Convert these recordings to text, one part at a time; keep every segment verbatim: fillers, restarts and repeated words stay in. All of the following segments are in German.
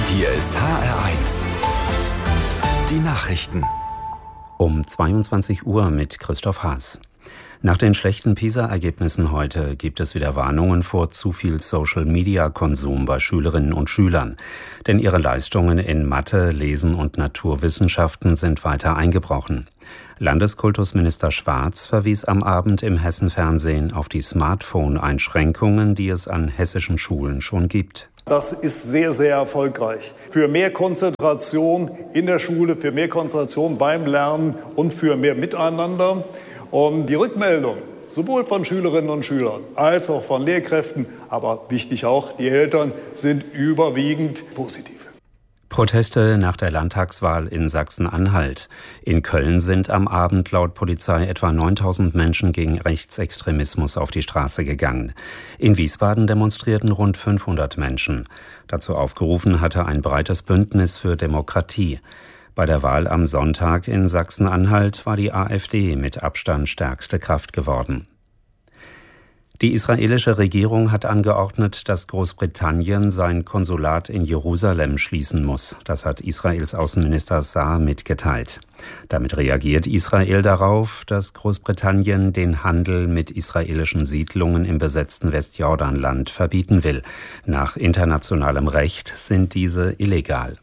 Hier ist H R eins. Die Nachrichten. Um zweiundzwanzig Uhr mit Christoph Haas. Nach den schlechten PISA-Ergebnissen heute gibt es wieder Warnungen vor zu viel Social-Media-Konsum bei Schülerinnen und Schülern. Denn ihre Leistungen in Mathe, Lesen und Naturwissenschaften sind weiter eingebrochen. Landeskultusminister Schwarz verwies am Abend im Hessen-Fernsehen auf die Smartphone-Einschränkungen, die es an hessischen Schulen schon gibt. Das ist sehr, sehr erfolgreich. Für mehr Konzentration in der Schule, für mehr Konzentration beim Lernen und für mehr Miteinander. Und die Rückmeldung, sowohl von Schülerinnen und Schülern als auch von Lehrkräften, aber wichtig auch die Eltern, sind überwiegend positiv. Proteste nach der Landtagswahl in Sachsen-Anhalt. In Köln sind am Abend laut Polizei etwa neuntausend Menschen gegen Rechtsextremismus auf die Straße gegangen. In Wiesbaden demonstrierten rund fünfhundert Menschen. Dazu aufgerufen hatte ein breites Bündnis für Demokratie. Bei der Wahl am Sonntag in Sachsen-Anhalt war die AfD mit Abstand stärkste Kraft geworden. Die israelische Regierung hat angeordnet, dass Großbritannien sein Konsulat in Jerusalem schließen muss. Das hat Israels Außenminister Saar mitgeteilt. Damit reagiert Israel darauf, dass Großbritannien den Handel mit israelischen Siedlungen im besetzten Westjordanland verbieten will. Nach internationalem Recht sind diese illegal.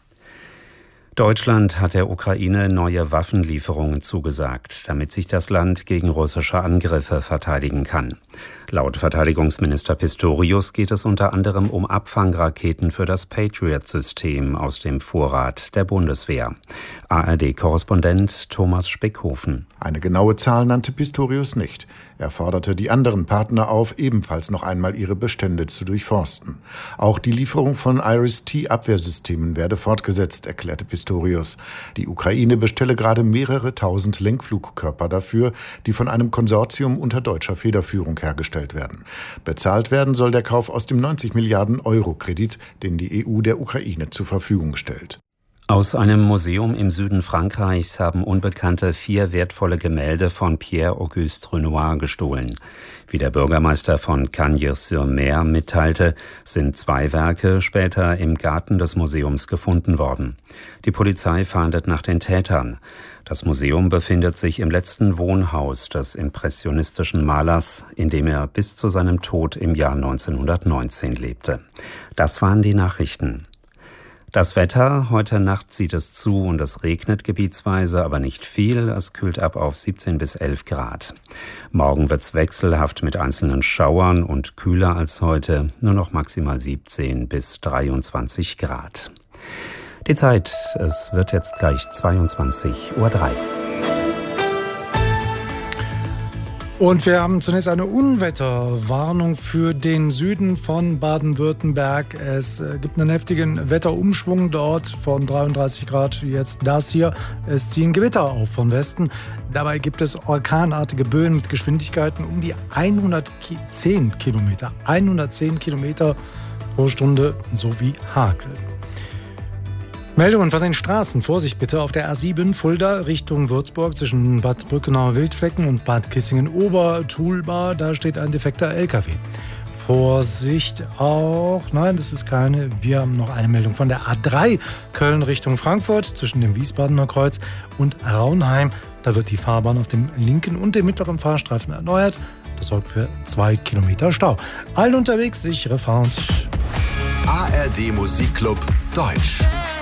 Deutschland hat der Ukraine neue Waffenlieferungen zugesagt, damit sich das Land gegen russische Angriffe verteidigen kann. Laut Verteidigungsminister Pistorius geht es unter anderem um Abfangraketen für das Patriot-System aus dem Vorrat der Bundeswehr. A R D-Korrespondent Thomas Speckhofen. Eine genaue Zahl nannte Pistorius nicht. Er forderte die anderen Partner auf, ebenfalls noch einmal ihre Bestände zu durchforsten. Auch die Lieferung von Iris-T-Abwehrsystemen werde fortgesetzt, erklärte Pistorius. Die Ukraine bestelle gerade mehrere tausend Lenkflugkörper dafür, die von einem Konsortium unter deutscher Federführung hergestellt werden. Bezahlt werden soll der Kauf aus dem neunzig Milliarden Euro Kredit, den die E U der Ukraine zur Verfügung stellt. Aus einem Museum im Süden Frankreichs haben Unbekannte vier wertvolle Gemälde von Pierre-Auguste Renoir gestohlen. Wie der Bürgermeister von Cagnes-sur-Mer mitteilte, sind zwei Werke später im Garten des Museums gefunden worden. Die Polizei fahndet nach den Tätern. Das Museum befindet sich im letzten Wohnhaus des impressionistischen Malers, in dem er bis zu seinem Tod im Jahr neunzehnhundertneunzehn lebte. Das waren die Nachrichten. Das Wetter, heute Nacht zieht es zu und es regnet gebietsweise, aber nicht viel. Es kühlt ab auf siebzehn bis elf Grad. Morgen wird's wechselhaft mit einzelnen Schauern und kühler als heute, nur noch maximal siebzehn bis dreiundzwanzig Grad. Die Zeit, es wird jetzt gleich zweiundzwanzig Uhr drei. Und wir haben zunächst eine Unwetterwarnung für den Süden von Baden-Württemberg. Es gibt einen heftigen Wetterumschwung dort von dreiunddreißig Grad, jetzt das hier. Es ziehen Gewitter auf von Westen. Dabei gibt es orkanartige Böen mit Geschwindigkeiten um die hundertzehn Kilometer. hundertzehn Kilometer pro Stunde sowie Hagel. Meldungen von den Straßen. Vorsicht bitte auf der A sieben Fulda Richtung Würzburg zwischen Bad Brückenau-Wildflecken und Bad Kissingen-Obertulbar. Da steht ein defekter L K W. Vorsicht auch, nein, das ist keine, wir haben noch eine Meldung von der A drei Köln Richtung Frankfurt zwischen dem Wiesbadener Kreuz und Raunheim. Da wird die Fahrbahn auf dem linken und dem mittleren Fahrstreifen erneuert. Das sorgt für zwei Kilometer Stau. Allen unterwegs, sichere Fahrt. A R D Musikclub Deutsch.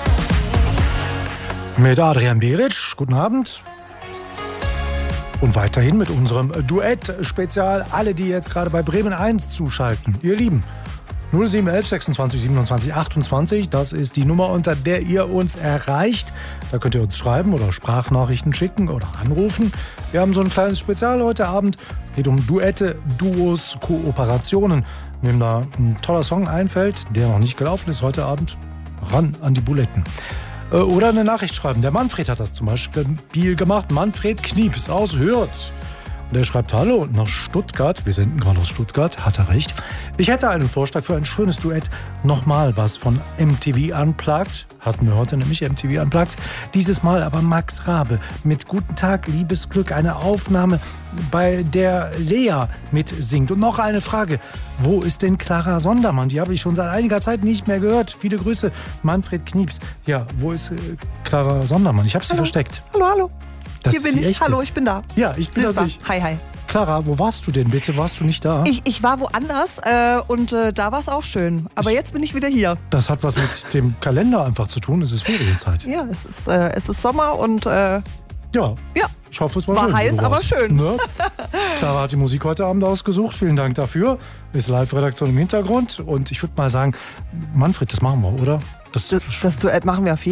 Mit Adrian Beric, guten Abend. Und weiterhin mit unserem Duett-Spezial. Alle, die jetzt gerade bei Bremen eins zuschalten, ihr Lieben. null sieben eins eins sechsundzwanzig siebenundzwanzig achtundzwanzig, das ist die Nummer, unter der ihr uns erreicht. Da könnt ihr uns schreiben oder Sprachnachrichten schicken oder anrufen. Wir haben so ein kleines Spezial heute Abend. Es geht um Duette, Duos, Kooperationen. Wenn da ein toller Song einfällt, der noch nicht gelaufen ist heute Abend, ran an die Buletten. Oder eine Nachricht schreiben. Der Manfred hat das zum Beispiel gemacht. Manfred Knieps aus Hürth. Der schreibt: Hallo nach Stuttgart. Wir senden gerade aus Stuttgart. Hat er recht. Ich hätte einen Vorschlag für ein schönes Duett. Nochmal was von M T V Unplugged. Hatten wir heute nämlich M T V Unplugged. Dieses Mal aber Max Rabe mit Guten Tag, liebes Glück. Eine Aufnahme, bei der Lea mitsingt. Und noch eine Frage. Wo ist denn Clara Sondermann? Die habe ich schon seit einiger Zeit nicht mehr gehört. Viele Grüße, Manfred Knieps. Ja, wo ist äh, Clara Sondermann? Ich habe sie hallo. versteckt. Hallo, hallo. Das Hier bin ich. Echte. Hallo, ich bin da. Ja, ich bin Siehst das ich. Hi, hi. Clara, wo warst du denn bitte? Warst du nicht da? Ich, ich war woanders äh, und äh, da war es auch schön. Aber ich, jetzt bin ich wieder hier. Das hat was mit dem Kalender einfach zu tun. Es ist Ferienzeit. Ja, es ist, äh, es ist Sommer und äh, ja. ja. Ich hoffe, es war, war schön. War heiß, aber schön. Ne? Clara hat die Musik heute Abend ausgesucht. Vielen Dank dafür. Ist Live-Redaktion im Hintergrund. Und ich würde mal sagen, Manfred, das machen wir, oder? Das, das Duett machen wir auf jeden Fall.